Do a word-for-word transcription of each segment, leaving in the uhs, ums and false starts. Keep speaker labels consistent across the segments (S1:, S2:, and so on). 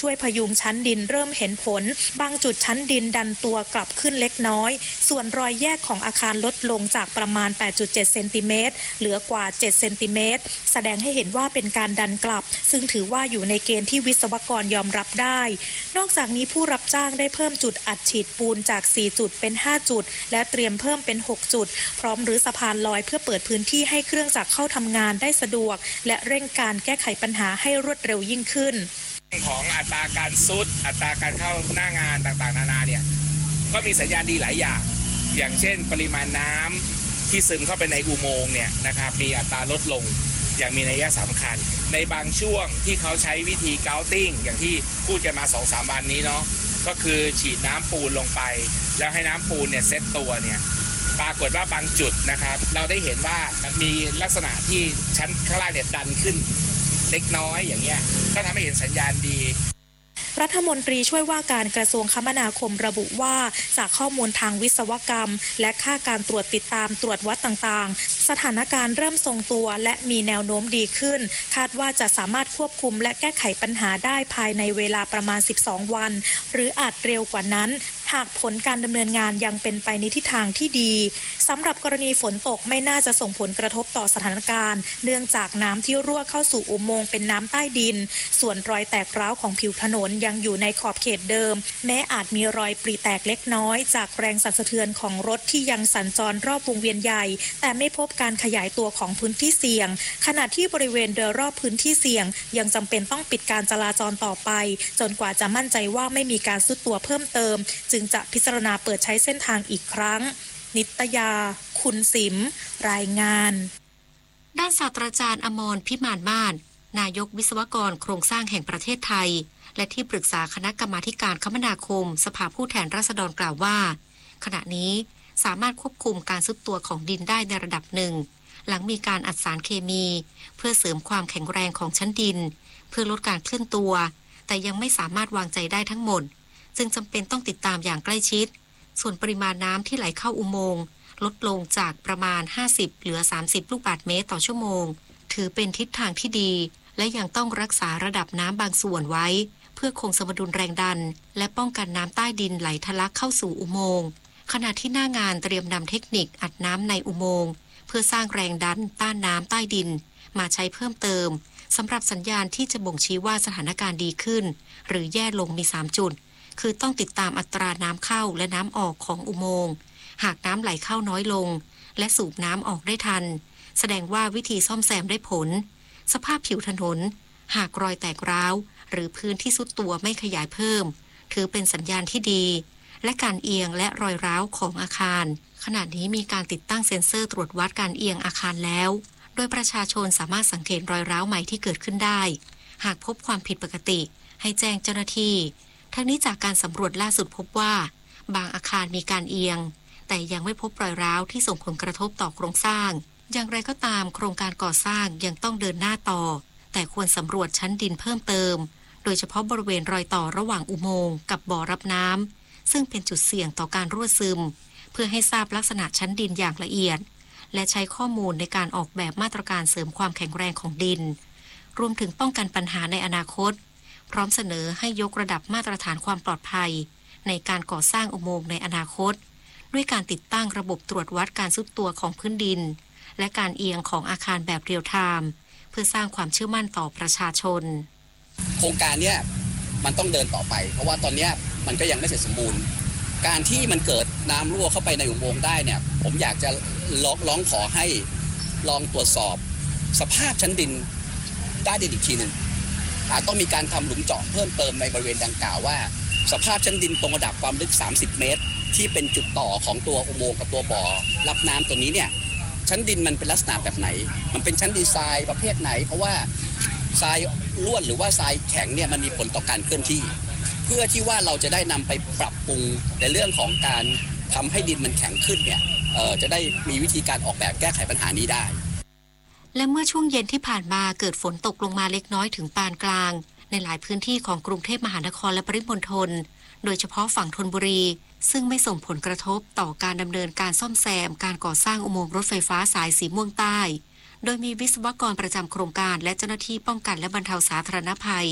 S1: ช่วยพยุงชั้นดินเริ่มเห็นผลบางจุดชั้นดินดันตัวกลับขึ้นเล็กน้อยส่วนรอยแยกของอาคารลดลงจากประมาณ แปดจุดเจ็ด เซนติเมตรเหลือกว่าเจ็ดเซนติเมตรแสดงให้เห็นว่าเป็นการดันกลับซึ่งถือว่าอยู่ในเกณฑ์ที่วิศวกรยอมรับได้นอกจากนี้ผู้รับจ้างได้เพิ่มจุดอัดฉีดปูนจากสี่จุดเป็นห้าจุดและเตรียมเพิ่มเป็นหกจุดพร้อมรื้อสะพานลอยเพื่อเปิดพื้นที่ให้เครื่องจักรเข้าทำงานได้สะดวกและเร่งการแก้ไขปัญหาให้รวดเร็วยิ่งขึ้น
S2: ของอัตราการซุดอัตราการเข้าหน้างานต่างๆนานาเนี่ยก็มีสัญญาณดีหลายอย่างอย่างเช่นปริมาณน้ำที่ซึมเข้าไปในอุโมงค์เนี่ยนะครับมีอัตราลดลงอย่างมีนัยสำคัญในบางช่วงที่เขาใช้วิธีเกาติ้งอย่างที่พูดกันมา สองถึงสาม วันนี้เนาะก็คือฉีดน้ำปูนลงไปแล้วให้น้ำปูนเนี่ยเซ็ตตัวเนี่ยปรากฏว่าบางจุดนะครับเราได้เห็นว่ามีลักษณะที่ชั้นข้างล่างเนี่ยดันขึ้นเล็กน้อยอย่างเงี้ยก็ทำให้เห็นสัญญาณดี
S1: รัฐมนตรีช่วยว่าการกระทรวงคมนาคมระบุว่าจากข้อมูลทางวิศวกรรมและค่าการตรวจติดตามตรวจวัดต่างๆสถานการณ์เริ่มทรงตัวและมีแนวโน้มดีขึ้นคาดว่าจะสามารถควบคุมและแก้ไขปัญหาได้ภายในเวลาประมาณสิบสองวันหรืออาจเร็วกว่านั้นหากผลการดำเนินงานยังเป็นไปในทิศทางที่ดีสำหรับกรณีฝนตกไม่น่าจะส่งผลกระทบต่อสถานการณ์เนื่องจากน้ำที่รั่วเข้าสู่อุโมงค์เป็นน้ำใต้ดินส่วนรอยแตกร้าวของผิวถนนยังอยู่ในขอบเขตเดิมแม้อาจมีรอยปริแตกเล็กน้อยจากแรงสั่นสะเทือนของรถที่ยังสัญจรรอบวงเวียนใหญ่แต่ไม่พบการขยายตัวของพื้นที่เสี่ยงขณะที่บริเวณโดยรอบพื้นที่เสี่ยงยังจำเป็นต้องปิดการจราจรต่อไปจนกว่าจะมั่นใจว่าไม่มีการทรุดตัวเพิ่มเติมจึงจะพิจารณาเปิดใช้เส้นทางอีกครั้งนิตยาคุณสิมรายงาน
S3: ด้านศาสตราจารย์อมรพิมานม่านนายกวิศวกรโครงสร้างแห่งประเทศไทยและที่ปรึกษาคณะกรรมาการคมนาคมสภาผู้แทนราษฎรกล่าวว่าขณะนี้สามารถควบคุมการซุดตัวของดินได้ในระดับหนึ่งหลังมีการอัดสารเคมีเพื่อเสริมความแข็งแรงของชั้นดินเพื่อลดการเคลื่อนตัวแต่ยังไม่สามารถวางใจได้ทั้งหมดจึงจำเป็นต้องติดตามอย่างใกล้ชิดส่วนปริมาณน้ำที่ไหลเข้าอุโมงค์ลดลงจากประมาณห้าสิบเหลือสามสิบลูกบาศก์เมตรต่อชั่วโมงถือเป็นทิศทางที่ดีและยังต้องรักษาระดับน้ำบางส่วนไว้เพื่อคงสมดุลแรงดันและป้องกันน้ำใต้ดินไหลทะลักเข้าสู่อุโมงค์ขณะที่หน้างานเตรียมนำเทคนิคอัดน้ำในอุโมงค์เพื่อสร้างแรงดันต้านน้ำใต้ดินมาใช้เพิ่มเติมสำหรับสัญญาณที่จะบ่งชี้ว่าสถานการณ์ดีขึ้นหรือแย่ลงมีสามจุดคือต้องติดตามอัตราน้ำเข้าและน้ำออกของอุโมงค์หากน้ำไหลเข้าน้อยลงและสูบน้ำออกได้ทันแสดงว่าวิธีซ่อมแซมได้ผลสภาพผิวถนนหากรอยแตกร้าวหรือพื้นที่ซุดตัวไม่ขยายเพิ่มถือเป็นสัญญาณที่ดีและการเอียงและรอยร้าวของอาคารขณะนี้มีการติดตั้งเซ็นเซอร์ตรวจวัดการเอียงอาคารแล้วโดยประชาชนสามารถสังเกตรอยร้าวใหม่ที่เกิดขึ้นได้หากพบความผิดปกติให้แจ้งเจ้าหน้าที่ทั้งนี้จากการสำรวจล่าสุดพบว่าบางอาคารมีการเอียงแต่ยังไม่พบรอยร้าวที่ส่งผลกระทบต่อโครงสร้างอย่างไรก็ตามโครงการก่อสร้างยังต้องเดินหน้าต่อแต่ควรสำรวจชั้นดินเพิ่มเติมโดยเฉพาะบริเวณรอยต่อระหว่างอุโมงค์กับบ่อรับน้ำซึ่งเป็นจุดเสี่ยงต่อการรั่วซึมเพื่อให้ทราบลักษณะชั้นดินอย่างละเอียดและใช้ข้อมูลในการออกแบบมาตรการเสริมความแข็งแรงของดินรวมถึงป้องกันปัญหาในอนาคตพร้อมเสนอให้ยกระดับมาตรฐานความปลอดภัยในการก่อสร้างอุโมงค์ในอนาคตด้วยการติดตั้งระบบตรวจวัดการทรุดตัวของพื้นดินและการเอียงของอาคารแบบเรียลไทม์เพื่อสร้างความเชื่อมั่นต่อประชาชน
S4: โครงการเนี้ยมันต้องเดินต่อไปเพราะว่าตอนนี้มันก็ยังไม่เสร็จสมบูรณ์การที่มันเกิดน้ำรั่วเข้าไปในอุโมงค์ได้เนี่ยผมอยากจะร้องร้องขอให้ลองตรวจสอบสภาพชั้นดินใต้ดินอีกทีหนึ่งอาจต้องมีการทำหลุมเจาะเพิ่มเติมในบริเวณดังกล่าวว่าสภาพชั้นดินตรงระดับความลึกสามสิบเมตรที่เป็นจุดต่อของตัวอุโมงค์กับตัวบ่อรับน้ำตัวนี้เนี่ยชั้นดินมันเป็นลักษณะแบบไหนมันเป็นชั้นดินทรายประเภทไหนเพราะว่าทรายร่วนหรือว่าทรายแข็งเนี่ยมันมีผลต่อการเคลื่อนที่เพื่อที่ว่าเราจะได้นำไปปรับปรุงในเรื่องของการทำให้ดินมันแข็งขึ้นเนี่ยเอ่อจะได้มีวิธีการออกแบบแก้ไขปัญหานี้ได้
S3: และเมื่อช่วงเย็นที่ผ่านมาเกิดฝนตกลงมาเล็กน้อยถึงปานกลางในหลายพื้นที่ของกรุงเทพมหานครและปริมณฑลโดยเฉพาะฝั่งธนบุรีซึ่งไม่ส่งผลกระทบต่อการดำเนินการซ่อมแซมการก่อสร้างอุโมงค์รถไฟฟ้าสายสีม่วงใต้โดยมีวิศวกรประจำโครงการและเจ้าหน้าที่ป้องกันและบรรเทาสาธารณภัย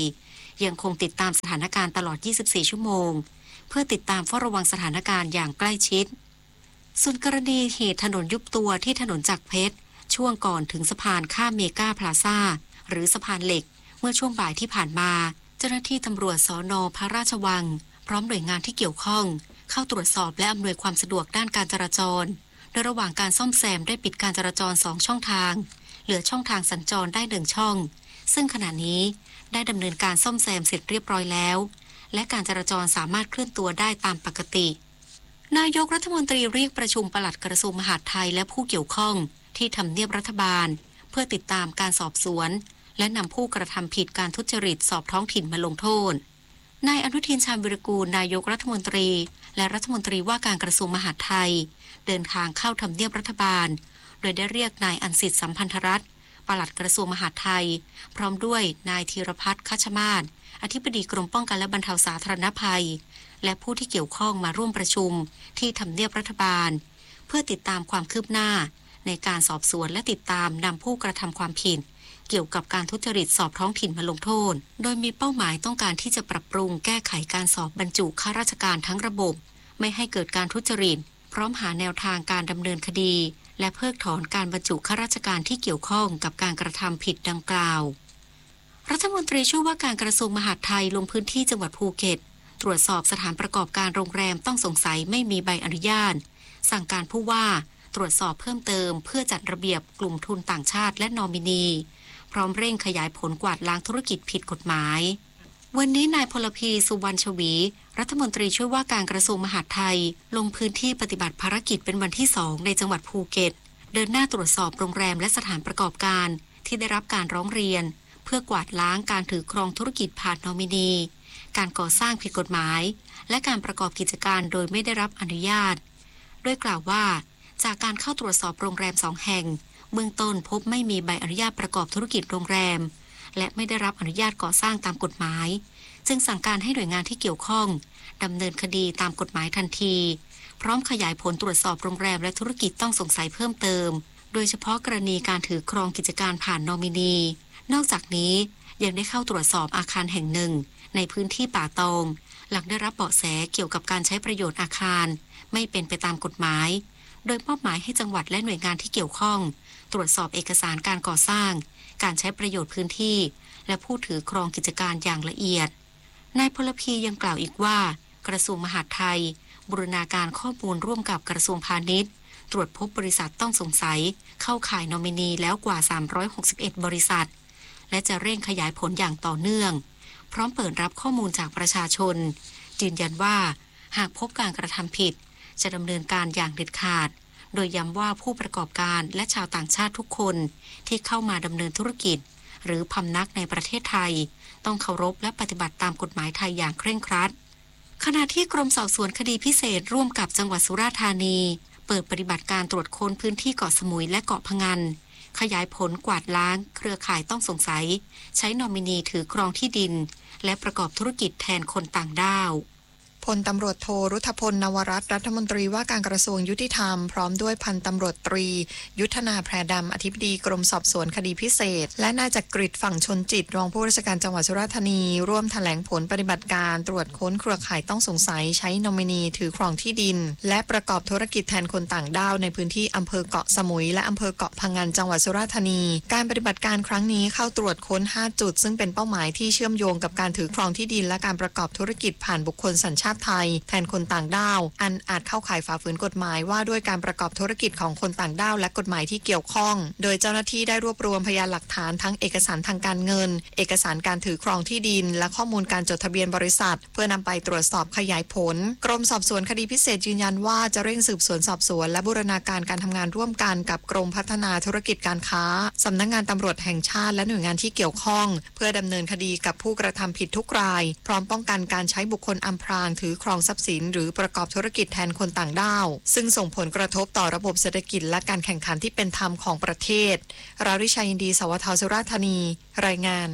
S3: ยังคงติดตามสถานการณ์ตลอด ยี่สิบสี่ ชั่วโมงเพื่อติดตามเฝ้าระวังสถานการณ์อย่างใกล้ชิดส่วนกรณีเหตุถนนยุบตัวที่ถนนจักรเพชรช่วงก่อนถึงสะพานข้ามเมกาพลาซ่าหรือสะพานเหล็กเมื่อช่วงบ่ายที่ผ่านมาเจ้าหน้าที่ตำรวจสน.พระราชวังพร้อมหน่วยงานที่เกี่ยวข้องเข้าตรวจสอบและอำนวยความสะดวกด้านการจราจรโดยระหว่างการซ่อมแซมได้ปิดการจราจรสองช่องทางเหลือช่องทางสัญจรได้หนึ่งช่องซึ่งขณะนี้ได้ดำเนินการซ่อมแซมเสร็จเรียบร้อยแล้วและการจราจรสามารถเคลื่อนตัวได้ตามปกตินายกรัฐมนตรีเรียกประชุมปลัดกระทรวงมหาดไทยและผู้เกี่ยวข้องที่ทำเนียบรัฐบาลเพื่อติดตามการสอบสวนและนำผู้กระทำผิดการทุจริตสอบท้องถิ่นมาลงโทษนายอนุทินชาญวิรากูลนายกรัฐมนตรีและรัฐมนตรีว่าการกระทรวงมหาดไทยเดินทางเข้าทำเนียบรัฐบาลโดยได้เรียกนายอันสิทธิ์สัมพันธรัตน์ปลัดกระทรวงมหาดไทยพร้อมด้วยนายธีรพัฒน์คัชมาศอธิบดีกรมป้องกันและบรรเทาสาธารณภัยและผู้ที่เกี่ยวข้องมาร่วมประชุมที่ทำเนียบรัฐบาลเพื่อติดตามความคืบหน้าในการสอบสวนและติดตามนำผู้กระทำความผิดเกี่ยวกับการทุจริตสอบท้องถิ่นมาลงโทษโดยมีเป้าหมายต้องการที่จะปรับปรุงแก้ไขการสอบบรรจุข้าราชการทั้งระบบไม่ให้เกิดการทุจริตพร้อมหาแนวทางการดำเนินคดีและเพิกถอนการบรรจุข้าราชการที่เกี่ยวข้องกับการกระทำผิดดังกล่าวรัฐมนตรีช่วยว่าการกระทรวงมหาดไทยลงพื้นที่จังหวัดภูเก็ตตรวจสอบสถานประกอบการโรงแรมต้องสงสัยไม่มีใบอนุญาตสั่งการผู้ว่าตรวจสอบเพิ่มเติมเพื่อจัดระเบียบกลุ่มทุนต่างชาติและนอมินีพร้อมเร่งขยายผลกวาดล้างธุรกิจผิดกฎหมายวันนี้นายพลพีสุวรรณชวีรัฐมนตรีช่วยว่าการกระทรวงมหาดไทยลงพื้นที่ปฏิบัติภารกิจเป็นวันที่สองในจังหวัดภูเก็ตเดินหน้าตรวจสอบโรงแรมและสถานประกอบการที่ได้รับการร้องเรียนเพื่อกวาดล้างการถือครองธุรกิจผ่านนอมินีการก่อสร้างผิดกฎหมายและการประกอบกิจการโดยไม่ได้รับอนุญาตโดยกล่าวว่าจากการเข้าตรวจสอบโรงแรมสองแห่งเบื้องต้นพบไม่มีใบอนุญาตประกอบธุรกิจโรงแรมและไม่ได้รับอนุญาตก่อสร้างตามกฎหมายจึงสั่งการให้หน่วยงานที่เกี่ยวข้องดำเนินคดีตามกฎหมายทันทีพร้อมขยายผลตรวจสอบโรงแรมและธุรกิจต้องสงสัยเพิ่มเติมโดยเฉพาะกรณีการถือครองกิจการผ่านนอมินีนอกจากนี้ยังได้เข้าตรวจสอบอาคารแห่งหนึ่งในพื้นที่ป่าตองหลังได้รับเบาะแสเกี่ยวกับการใช้ประโยชน์อาคารไม่เป็นไปตามกฎหมายโดยมอบหมายให้จังหวัดและหน่วยงานที่เกี่ยวข้องตรวจสอบเอกสารการก่อสร้างการใช้ประโยชน์พื้นที่และผู้ถือครองกิจการอย่างละเอียดนายพลพียังกล่าวอีกว่ากระทรวงมหาดไทยบูรณาการข้อมูลร่วมกับกระทรวงพาณิชย์ตรวจพบบริษัทต้องสงสัยเข้าข่ายนอมินีแล้วกว่าสามร้อยหกสิบเอ็ดบริษัทและจะเร่งขยายผลอย่างต่อเนื่องพร้อมเปิดรับข้อมูลจากประชาชนยืนยันว่าหากพบการกระทำผิดจะดำเนินการอย่างเด็ดขาดโดยย้ำว่าผู้ประกอบการและชาวต่างชาติทุกคนที่เข้ามาดำเนินธุรกิจหรือพำนักในประเทศไทยต้องเคารพและปฏิบัติตามกฎหมายไทยอย่างเคร่งครัดขณะที่กรมสอบสวนคดีพิเศษร่วมกับจังหวัดสุราษฎร์ธานีเปิดปฏิบัติการตรวจค้นพื้นที่เกาะสมุยและเกาะพะงันขยายผลกวาดล้างเครือข่ายต้องสงสัยใช้นอมินีถือครองที่ดินและประกอบธุรกิจแทนคนต่างด้าวพลตำรวจโทรุธพลนวรัตน์รัฐมนตรีว่าการกระทรวงยุติธรรมพร้อมด้วยพันตำรวจตรียุทธนาแพรดำอธิบดีกรมสอบสวนคดีพิเศษและนายจักริดฝั่งชนจิตรองผู้ราชการจังหวัดสุราษฎร์ธานีร่วมแถลงผลปฏิบัติการตรวจค้นเครือข่ายต้องสงสัยใช้นอมินีถือครองที่ดินและประกอบธุรกิจแทนคนต่างด้าวในพื้นที่อำเภอเกาะสมุยและอำเภอเกาะพะงันจังหวัดสุราษฎร์ธานีการปฏิบัติการครั้งนี้เข้าตรวจค้นห้าจุดซึ่งเป็นเป้าหมายที่เชื่อมโยงกับการถือครองที่ดินและการประกอบธุรกิจผ่านบุคคลสัญชาติไทยแทนคนต่างด้าวอันอาจเข้าข่ายฝ่าฝืนกฎหมายว่าด้วยการประกอบธุรกิจของคนต่างด้าวและกฎหมายที่เกี่ยวข้องโดยเจ้าหน้าที่ได้รวบรวมพยานหลักฐานทั้งเอกสารทางการเงินเอกสารการถือครองที่ดินและข้อมูลการจดทะเบียนบริษัทเพื่อนำไปตรวจสอบขยายผลกรมสอบสวนคดีพิเศษยืนยันว่าจะเร่งสืบสวนสอบสวนและบูรณาการการทำงานร่วมกันกับกรมพัฒนาธุรกิจการค้าสำนักงานตำรวจแห่งชาติและหน่วยงานที่เกี่ยวข้องเพื่อดำเนินคดีกับผู้กระทำผิดทุกรายพร้อมป้องกันการใช้บุคคลอำพรางถือครองทรัพย์สินหรือประกอบธุรกิจแทนคนต่างด้าวซึ่งส่งผลกระทบต่อระบบเศรษฐกิจและการแข่งขันที่เป็นธรรมของประเทศราริชัยยินดีสวทสุราษฎร์ธานีรายงาน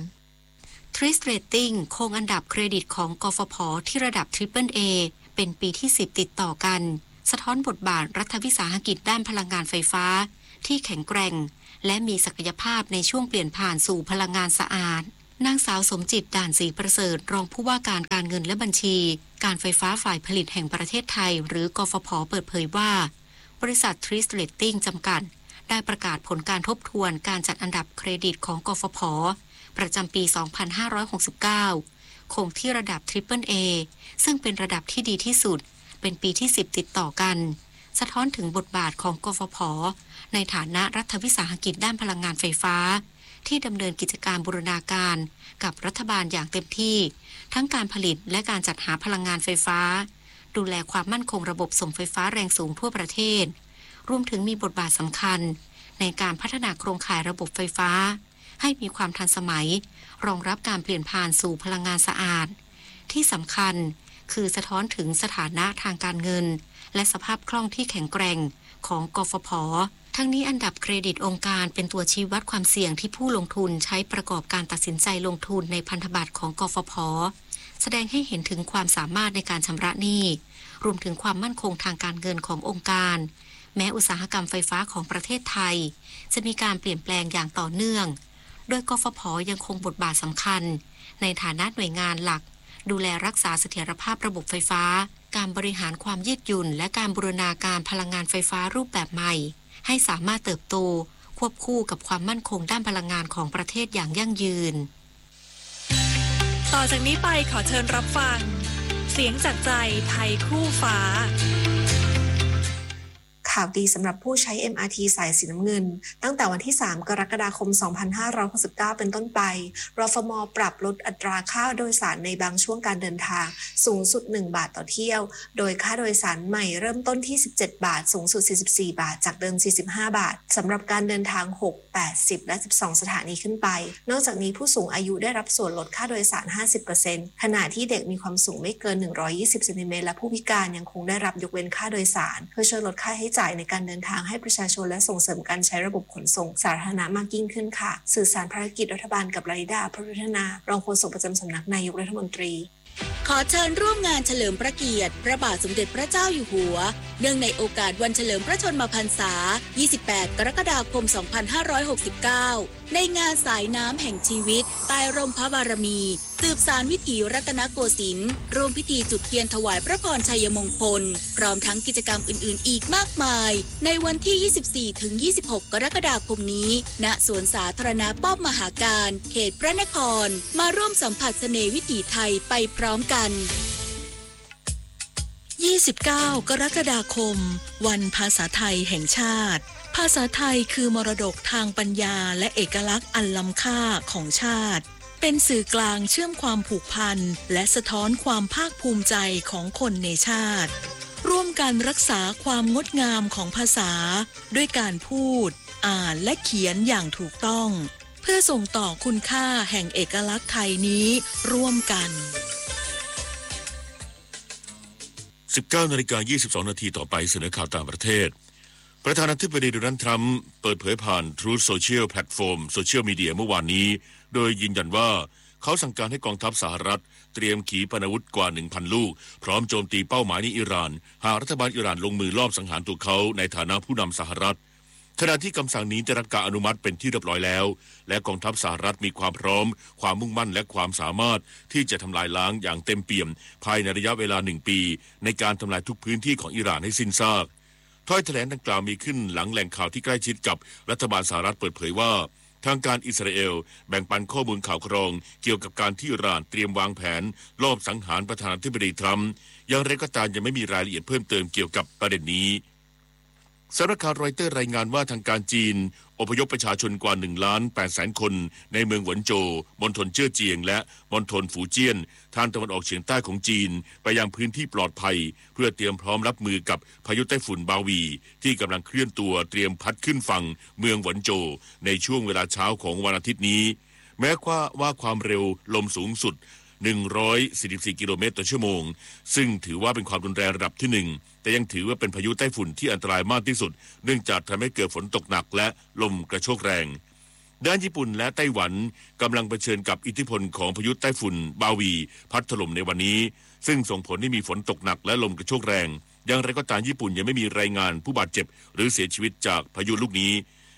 S3: Tris Rating คงอันดับเครดิตของกฟผ.ที่ระดับ Triple A เป็นปีที่สิบติดต่อกันสะท้อนบทบาทรัฐวิสาหกิจด้านพลังงานไฟฟ้าที่แข็งแกร่งและมีศักยภาพในช่วงเปลี่ยนผ่านสู่พลังงานสะอาดนางสาวสมจิตด่านศรีประเสริฐรองผู้ว่าการการเงินและบัญชีการไฟฟ้าฝ่ายผลิตแห่งประเทศไทยหรือกฟผ.เปิดเผยว่าบริษัท ทริส เรตติ้ง จำกัดได้ประกาศผลการทบทวนการจัดอันดับเครดิตของกฟผ.ประจำปี สองพันห้าร้อยหกสิบเก้า คงที่ระดับ ทริปเปิล เอ ซึ่งเป็นระดับที่ดีที่สุดเป็นปีที่สิบติดต่อกันสะท้อนถึงบทบาทของกฟผ.ในฐานะรัฐวิสาหกิจด้านพลังงานไฟฟ้าที่ดำเนินกิจการบูรณาการกับรัฐบาลอย่างเต็มที่ทั้งการผลิตและการจัดหาพลังงานไฟฟ้าดูแลความมั่นคงระบบส่งไฟฟ้าแรงสูงทั่วประเทศรวมถึงมีบทบาทสำคัญในการพัฒนาโครงข่ายระบบไฟฟ้าให้มีความทันสมัยรองรับการเปลี่ยนผ่านสู่พลังงานสะอาดที่สำคัญคือสะท้อนถึงสถานะทางการเงินและสภาพคล่องที่แข็งแกร่งของกฟผ.ทั้งนี้อันดับเครดิตองค์การเป็นตัวชี้วัดความเสี่ยงที่ผู้ลงทุนใช้ประกอบการตัดสินใจลงทุนในพันธบัตรของกฟผ.แสดงให้เห็นถึงความสามารถในการชำระหนี้รวมถึงความมั่นคงทางการเงินขององค์การแม้อุตสาหกรรมไฟฟ้าของประเทศไทยจะมีการเปลี่ยนแปลงอย่างต่อเนื่องโดยกฟผ.ยังคงบทบาทสำคัญในฐานะหน่วยงานหลักดูแลรักษาเสถียรภาพระบบไฟฟ้าการบริหารความยืดหยุ่นและการบูรณาการพลังงานไฟฟ้ารูปแบบใหม่ให้สามารถเติบโตควบคู่กับความมั่นคงด้านพลังงานของประเทศอย่างยั่งยืน
S1: ต่อจากนี้ไปขอเชิญรับฟังเสียงจากใจไทยคู่ฟ้า
S5: ข่าวดีสำหรับผู้ใช้ เอ็ม อาร์ ที สายสีน้ำเงินตั้งแต่วันที่สามกรกฎาคมสองพันห้าร้อยหกสิบเก้าเป็นต้นไปรฟม.ปรับลดอัตราค่าโดยสารในบางช่วงการเดินทางสูงสุดหนึ่งบาทต่อเที่ยวโดยค่าโดยสารใหม่เริ่มต้นที่สิบเจ็ดบาทสูงสุดสี่สิบสี่บาทจากเดิมสี่สิบห้าบาทสำหรับการเดินทางหก แปด สิบและสิบสองสถานีขึ้นไปนอกจากนี้ผู้สูงอายุได้รับส่วนลดค่าโดยสาร ห้าสิบเปอร์เซ็นต์ ขณะที่เด็กมีความสูงไม่เกินหนึ่งร้อยยี่สิบเซนติเมตรและผู้พิการยังคงได้รับยกเว้นค่าโดยสารเพื่อช่วยลดค่าใช้จ่ายในการเดินทางให้ประชาชนและส่งเสริมการใช้ระบบขนส่งสาธารณะมากยิ่งขึ้นค่ะสื่อสารภารกิจรัฐบาลกับลาลิดาพระพัฒนารองโฆษกประจำสำนักนายกรัฐมนตรี
S6: ขอเชิญร่วมงานเฉลิมพระเกียรติพระบาทสมเด็จพระเจ้าอยู่หัวเนื่องในโอกาสวันเฉลิมพระชนมพรรษายี่สิบแปดกรกฎาคมสองพันห้าร้อยหกสิบเก้าในงานสายน้ำแห่งชีวิตใต้ร่มพระบารมีสืบสานวิถีรัตนโกสินทร์ร่วมพิธีจุดเทียนถวายพระพรชัยมงคลพร้อมทั้งกิจกรรมอื่นๆอีกมากมายในวันที่ ยี่สิบสี่ถึงยี่สิบหก กรกฎาคมนี้ณสวนสาธารณะป้อมมหาการเขตพระนครมาร่วมสัมผัสเสน่ห์วิถีไทยไปพร้อมกัน
S7: ยี่สิบเก้ากรกฎาคมวันภาษาไทยแห่งชาติภาษาไทยคือมรดกทางปัญญาและเอกลักษณ์อันล้ำค่าของชาติเป็นสื่อกลางเชื่อมความผูกพันและสะท้อนความภาคภูมิใจของคนในชาติร่วมกันรักษาความงดงามของภาษาด้วยการพูดอ่านและเขียนอย่างถูกต้องเพื่อส่งต่อคุณค่าแห่งเอกลักษณ์ไทยนี้ร่วมกัน
S8: สิบเก้านาฬิกายี่สิบสองนาทีต่อไปเสนอข่าวต่างประเทศประธานาธิบดีโดนัลด์ทรัมป์เปิดเผยผ่าน Truth Social Platform โซเชียลมีเดียเมื่อวานนี้โดยยืนยันว่าเขาสั่งการให้กองทัพสหรัฐเตรียมขีปนาวุธกว่า หนึ่งพัน ลูกพร้อมโจมตีเป้าหมายในอิหร่านหากรัฐบาลอิหร่านลงมือลอบสังหารตัวเขาในฐานะผู้นำสหรัฐขณะที่คำสั่งนี้ได้รับการอนุมัติเป็นที่เรียบร้อยแล้วและกองทัพสหรัฐมีความพร้อมความมุ่งมั่นและความสามารถที่จะทำลายล้างอย่างเต็มเปี่ยมภายในระยะเวลาหนึ่งปีในการทำลายทุกพื้นที่ของอิหร่านให้สิ้นซากถ้อยแถลงดังกล่าวมีขึ้นหลังแหล่งข่าวที่ใกล้ชิดกับรัฐบาลสหรัฐเปิดเผยว่าทางการอิสราเอลแบ่งปันข้อมูลข่าวกรองเกี่ยวกับการที่อิหร่านเตรียมวางแผนลอบสังหารประธานาธิบดีทรัมป์อย่างไรก็ตามยังไม่มีรายละเอียดเพิ่มเติมเกี่ยวกับประเด็นนี้สำนักข่าวรอยเตอร์รายงานว่าทางการจีนอพยพประชาชนกว่าหนึ่งล้านแปดแสนคนในเมืองหวนโจวมณฑลเจ้อเจียงและมณฑลฝูเจี้ยนทางตะวันออกเฉียงใต้ของจีนไปยังพื้นที่ปลอดภัยเพื่อเตรียมพร้อมรับมือกับพายุไต้ฝุ่นบาวีที่กำลังเคลื่อนตัวเตรียมพัดขึ้นฝั่งเมืองหวนโจวในช่วงเวลาเช้าของวันอาทิตย์นี้แม้ว่าว่าความเร็วลมสูงสุดหนึ่งร้อยสี่สิบสี่กิโลเมตรต่อชั่วโมงซึ่งถือว่าเป็นความรุนแรงระดับที่หนึ่งแต่ยังถือว่าเป็นพายุไต้ฝุ่นที่อันตรายมากที่สุดเนื่องจากทำให้เกิดฝนตกหนักและลมกระโชกแรงด้านญี่ปุ่นและไต้หวันกำลังเผชิญกับอิทธิพลของพายุไต้ฝุ่นบาวีพัดถล่มในวันนี้ซึ่งส่งผลให้มีฝนตกหนักและลมกระโชกแรงอย่างไรก็ตามญี่ปุ่นยังไม่มีรายงานผู้บาดเจ็บหรือเสียชีวิตจากพายุลูกนี้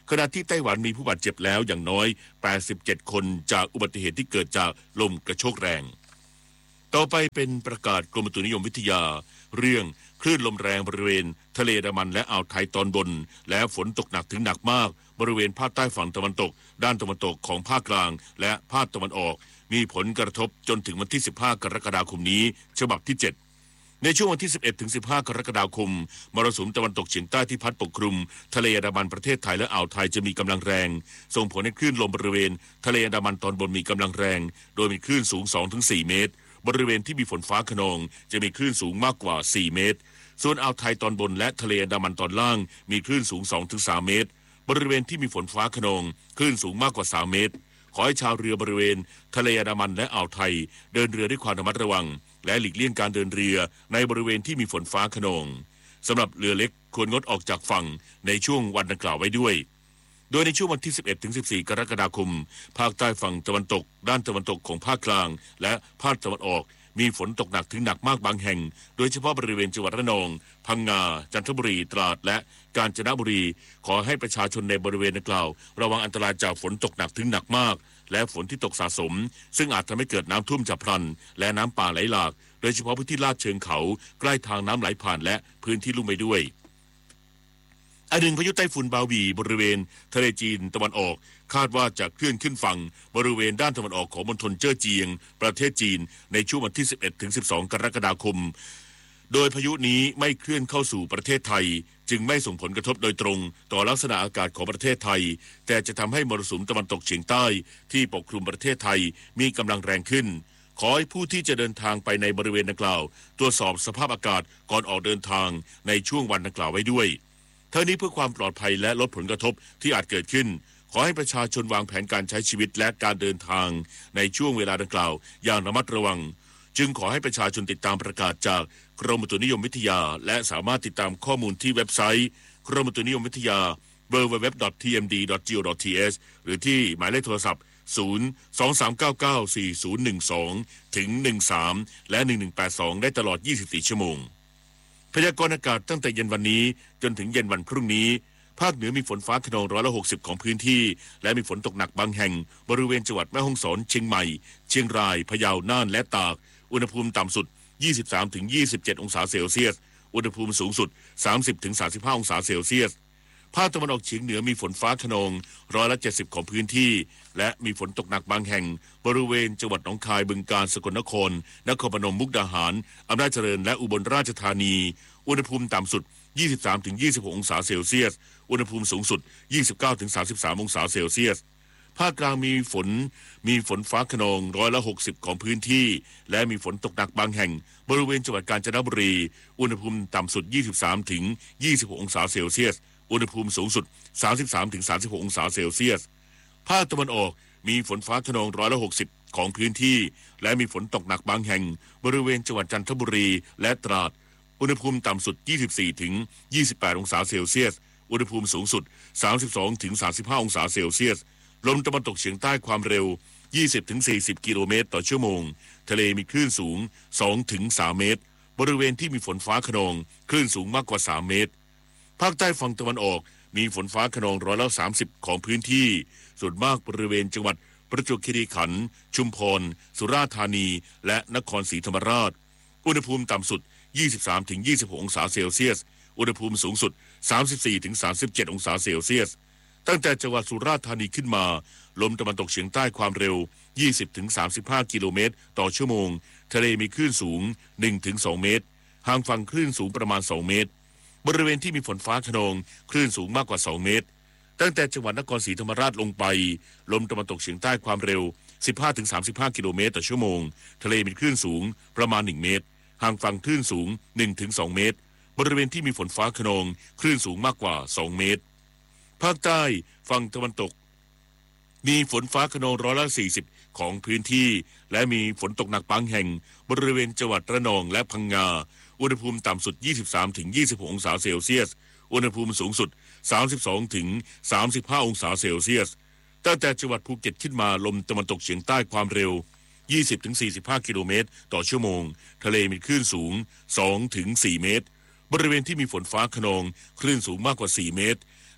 S8: ขณะที่ไต้หวันมีผู้บาดเจ็บแล้วอย่างน้อยแปดสิบเจ็ดคนจากอุบัติเหตุที่เกิดจากลมกระโชกแรงต่อไปเป็นประกาศกรมอุตุนิยมวิทยาเรื่องคลื่นลมแรงบริเวณทะเลอันดามันและอ่าวไทยตอนบนและฝนตกหนักถึงหนักมากบริเวณภาคใต้ฝั่งตะวันตกด้านตะวันตกของภาคกลางและภาคตะวันออกมีผลกระทบจนถึงวันที่สิบห้ากรกฎาคมนี้ฉบับที่เจ็ดในช่วงวันที่สิบเอ็ดถึงสิบห้ากรกฎาคมมรสุมตะวันตกเฉียงใต้ที่พัดปกคลุมทะเลอันดามันประเทศไทยและอ่าวไทยจะมีกำลังแรงส่งผลให้คลื่นลมบริเวณทะเลอันดามันตอนบนมีกำลังแรงโดยมีคลื่นสูง สองถึงสี่ เมตรบริเวณที่มีฝนฟ้าคะนองจะมีคลื่นสูงมากกว่าสี่เมตรส่วนอ่าวไทยตอนบนและทะเลอันดามันตอนล่างมีคลื่นสูง สองถึงสาม เมตรบริเวณที่มีฝนฟ้าคะนองคลื่นสูงมากกว่าสามเมตรขอให้ชาวเรือบริเวณทะเลอันดามันและอ่าวไทยเดินเรือด้วยความระมัดระวังและหลีกเลี่ยงการเดินเรือในบริเวณที่มีฝนฟ้าคะนองสำหรับเรือเล็กควรงดออกจากฝั่งในช่วงวันดังกล่าวไว้ด้วยโดยในช่วงวันที่สิบเอ็ดถึงสิบสี่กรกฎาคมภาคใต้ฝั่งตะวันตกด้านตะวันตกของภาคกลางและภาคตะวันออกมีฝนตกหนักถึงหนักมากบางแห่งโดยเฉพาะบริเวณจังหวัดระนองพังงาจันทบุรีตราดและกาญจนบุรีขอให้ประชาชนในบริเวณดังกล่าวระวังอันตรายจากฝนตกหนักถึงหนักมากและฝนที่ตกสะสมซึ่งอาจทำให้เกิดน้ำท่วมฉับพลันและน้ำป่าไหลหลากโดยเฉพาะพื้นที่ลาดเชิงเขาใกล้ทางน้ำไหลผ่านและพื้นที่ลุ่มไปด้วยอันหนึ่งพายุไต้ฝุ่นบาวีบริเวณทะเลจีนตะวันออกคาดว่าจะเคลื่อนขึ้นฝั่งบริเวณด้านตะวันออกของมณฑลเจ้อเจียงประเทศจีนในช่วงวันที่สิบเอ็ดถึงสิบสองกรกฎาคมโดยพายุนี้ไม่เคลื่อนเข้าสู่ประเทศไทยจึงไม่ส่งผลกระทบโดยตรงต่อลักษณะอากาศของประเทศไทยแต่จะทำให้มรสุมตะวันตกเฉียงใต้ที่ปกคลุมประเทศไทยมีกำลังแรงขึ้นขอให้ผู้ที่จะเดินทางไปในบริเวณดังกล่าวตรวจสอบสภาพอากาศก่อนออกเดินทางในช่วงวันดังกล่าวไว้ด้วยทั้งนี้เพื่อความปลอดภัยและลดผลกระทบที่อาจเกิดขึ้นขอให้ประชาชนวางแผนการใช้ชีวิตและการเดินทางในช่วงเวลาดังกล่าวอย่างระมัดระวังจึงขอให้ประชาชนติดตามประกาศจากกรมอุตุนิยมวิทยาและสามารถติดตามข้อมูลที่เว็บไซต์กรมอุตุนิยมวิทยา ดับเบิลยู ดับเบิลยู ดับเบิลยู ดอท ที เอ็ม ดี ดอท จี โอ ดอท ที เอส หรือที่หมายเลขโทรศัพท์ศูนย์ สอง สาม เก้า เก้า สี่ ศูนย์ หนึ่ง สอง ถึง หนึ่ง สาม และ หนึ่ง หนึ่ง แปด สองได้ตลอดยี่สิบสี่ชั่วโมงพยากรณ์อากาศตั้งแต่เย็นวันนี้จนถึงเย็นวันพรุ่งนี้ภาคเหนือมีฝนฟ้าคะนองร้อยละหกสิบของพื้นที่และมีฝนตกหนักบางแห่งบริเวณจังหวัดแม่ฮ่องสอนเชียงใหม่เชียงรายพะเยาน่านและตากอุณหภูมิต่ำสุด ยี่สิบสามถึงยี่สิบเจ็ด องศาเซลเซียสอุณหภูมิสูงสุด สามสิบถึงสามสิบห้า องศาเซลเซียสภาคตะวันออกเฉียงเหนือมีฝนฟ้าคะนองร้อยละเจ็ดสิบของพื้นที่และมีฝนตกหนักบางแห่งบริเวณจังหวัดหนองคายบึงกาฬสกลนครนครพนมมุกดาหารอำนาจเจริญและอุบลราชธานีอุณหภูมิต่ำสุด ยี่สิบสามถึงยี่สิบหก องศาเซลเซียสอุณหภูมิสูงสุด ยี่สิบเก้าถึงสามสิบสาม องศาเซลเซียสภาคกลางมีฝนมีฝนฟ้าคะนองร้อยละหกสิบของพื้นที่และมีฝนตกหนักบางแห่งบริเวณจังหวัดกาญจนบุรีอุณหภูมิต่ำสุด ยี่สิบสามถึงยี่สิบหก องศาเซลเซียสอุณหภูมิสูงสุด สามสิบสามถึงสามสิบหก องศาเซลเซียสภาคตะวันออกมีฝนฟ้าคะนองร้อยละหกสิบของพื้นที่และมีฝนตกหนักบางแห่งบริเวณจังหวัดจันทบุรีและตราดอุณหภูมิต่ำสุด ยี่สิบสี่ถึงยี่สิบแปด องศาเซลเซียสอุณหภูมิสูงสุด สามสิบสองถึงสามสิบห้า องศาเซลเซียสลมตะวันตกเฉียงใต้ความเร็ว ยี่สิบถึงสี่สิบ กิโลเมตรต่อชั่วโมงทะเลมีคลื่นสูง สองถึงสาม เมตรบริเวณที่มีฝนฟ้าคะนองคลื่นสูงมากกว่าสามเมตรภาคใต้ฝั่งตะวันออกมีฝนฟ้าคะนองร้อยละสามสิบของพื้นที่ส่วนมากบริเวณจังหวัดประจวบคีรีขันธ์ชุมพรสุราษฎร์ธานีและนครศรีธรรมราชอุณหภูมิต่ำสุด ยี่สิบสามถึงยี่สิบหก องศาเซลเซียสอุณหภูมิสูงสุด สามสิบสี่ถึงสามสิบเจ็ด องศาเซลเซียสตั้งแต่จังหวัดสุราษฎร์ธานีขึ้นมาลมตะวันตกเฉียงใต้ความเร็ว ยี่สิบถึงสามสิบห้า กิโลเมตรต่อชั่วโมงทะเลมีคลื่นสูง หนึ่งถึงสอง เมตรห่างฝั่งคลื่นสูงประมาณสองเมตรบริเวณที่มีฝนฟ้าคะนองคลื่นสูงมากกว่าสองเมตรตั้งแต่จังหวัดนครศรีธรรมราชลงไปลมตะวันตกเฉียงใต้ความเร็ว สิบห้าถึงสามสิบห้า กิโลเมตรต่อชั่วโมงทะเลมีคลื่นสูงประมาณหนึ่งเมตรห่างฝั่งคลื่นสูง หนึ่งถึงสอง เมตรบริเวณที่มีฝนฟ้าคะนองคลื่นสูงมากกว่าสองเมตรภาคใต้ฝั่งตะวันตกมีฝนฟ้าคะนองร้อยละสี่สิบของพื้นที่และมีฝนตกหนักบางแห่งบริเวณจังหวัดระนองและพังงาอุณหภูมิต่ำสุด ยี่สิบสามถึงยี่สิบหก องศาเซลเซียสอุณหภูมิสูงสุด สามสิบสองถึงสามสิบห้า องศาเซลเซียสตั้งแต่จังหวัดภูเก็ตขึ้นมาลมตะวันตกเฉียงใต้ความเร็ว ยี่สิบถึงสี่สิบห้า กิโลเมตรต่อชั่วโมงทะเลมีคลื่นสูง สองถึงสี่ เมตรบริเวณที่มีฝนฟ้าคะนองคลื่นสูงมากกว่าสี่เมตร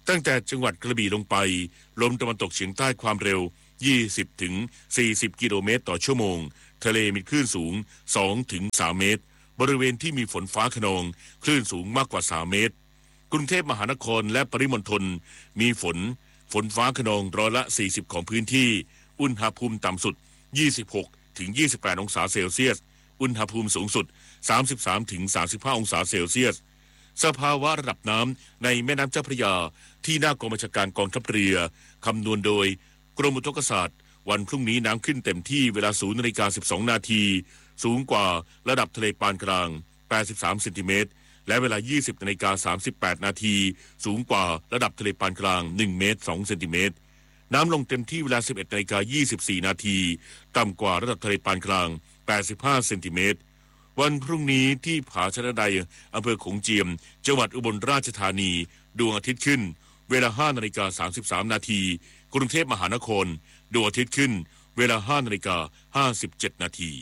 S8: ตั้งแต่จังหวัดกระบี่ลงไปลมตะวันตกเฉียงใต้ความเร็วยี่สิบถึงสี่สิบกิโลเมตรต่อชั่วโมงทะเลมีคลื่นสูง สองถึงสาม เมตรบริเวณที่มีฝนฟ้าคะนองคลื่นสูงมากกว่าสามเมตรกรุงเทพมหานครและปริมณฑลมีฝนฝนฟ้าคะนองร้อยละสี่สิบของพื้นที่อุณหภูมิต่ำสุดยี่สิบหกถึงยี่สิบแปดองศาเซลเซียสอุณหภูมิสูงสุดสามสิบสามถึงสามสิบห้าองศาเซลเซียสสภาวะระดับน้ำในแม่น้ำเจ้าพระยาที่หน้ากองบัญชาการกองทัพเรือคำนวณโดยกรมอุทกศาสตร์วันพรุ่งนี้น้ำขึ้นเต็มที่เวลาศูนย์นาฬิกาสิบสองนาทีสูงกว่าระดับทะเลปานกลางแปดสิบสามเซนติเมตรและเวลายี่สิบนาฬิกาสามสิบแปดนาทีสูงกว่าระดับทะเลปานกลางหนึ่งเมตรสองเซนติเมตรน้ำลงเต็มที่เวลาสิบเอ็ดนาฬิกายี่สิบสี่นาทีต่ำกว่าระดับทะเลปานกลางแปดสิบห้าเซนติเมตรวันพรุ่งนี้ที่ผาชะนะไดอำเภอโขงเจียมจังหวัดอุบลราชธานีดวงอาทิตย์ขึ้นเวลาห้านาฬิกาสามสิบสามนาทีกรุงเทพมหานครดวงอาทิตย์ขึ้นเวลาห้านาฬิกาห้าสิบเจ็ดนาที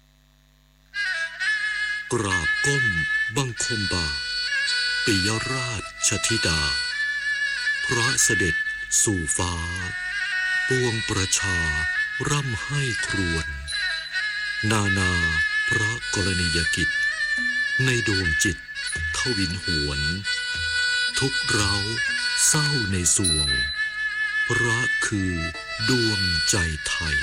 S9: กราบก้มบังคมบาทปิยราชธิดาพระเสด็จสู่ฟ้าปวงประชาร่ำให้ครวญนานาพระกรณียกิจในดวงจิตทวินหวนทุกเร้าเศร้าในสวงพระคือดวงใจไทย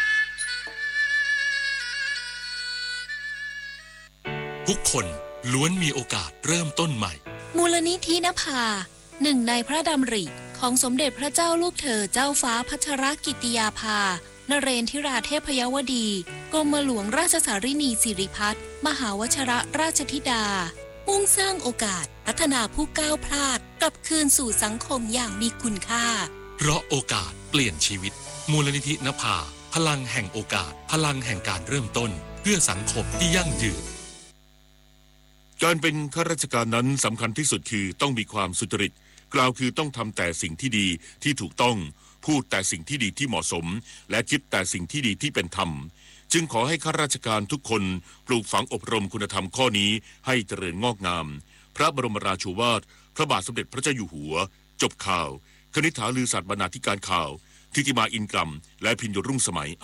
S10: ทุกคนล้วนมีโอกาสเริ่มต้นใหม่
S6: มูลนิธินภาหนึ่งในพระดำริของสมเด็จพระเจ้าลูกเธอเจ้าฟ้าพัชรกิติยาภานเรนทิราเทพยวดีกรมหลวงราชสารินีสิริพัฒน์มหาวชรราชธิดามุ่งสร้างโอกาสพัฒนาผู้ก้าวพลาดกลับคืนสู่สังคมอย่างมีคุณค่า
S10: เพราะโอกาสเปลี่ยนชีวิตมูลนิธินภาพลังแห่งโอกาสพลังแห่งการเริ่มต้นเพื่อสังคมที่ยั่งยืน
S8: การเป็นข้าราชการนั้นสำคัญที่สุดคือต้องมีความสุจริตกล่าวคือต้องทำแต่สิ่งที่ดีที่ถูกต้องพูดแต่สิ่งที่ดีที่เหมาะสมและคิดแต่สิ่งที่ดีที่เป็นธรรมจึงขอให้ข้าราชการทุกคนปลูกฝังอบรมคุณธรรมข้อนี้ให้เจริญงอกงามพระบรมราโชวาทพระบาทสมเด็จพระเจ้าอยู่หัวจบข่าวคณิษฐาลือศาสตร์บรรณาธิการข่าวทิติมาอินกรัมและพิญโยรุ่งสมัย